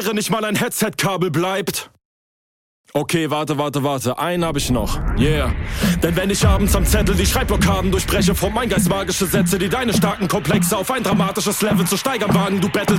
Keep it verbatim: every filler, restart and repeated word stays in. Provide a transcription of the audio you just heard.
nicht mal ein Headset-Kabel bleibt. Okay, warte, warte, warte, einen hab ich noch, yeah. Denn wenn ich abends am Zettel die Schreibblockaden durchbreche, formt mein Geist magische Sätze, die deine starken Komplexe auf ein dramatisches Level zu steigern wagen. Du bettelst